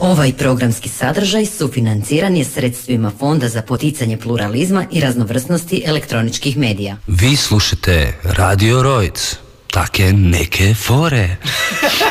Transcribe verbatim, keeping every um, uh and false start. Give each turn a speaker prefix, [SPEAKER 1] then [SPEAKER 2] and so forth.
[SPEAKER 1] Ovaj programski sadržaj sufinanciran je sredstvima Fonda za poticanje pluralizma i raznovrsnosti elektroničkih medija.
[SPEAKER 2] Vi slušate Radio Rojc, take neke fore.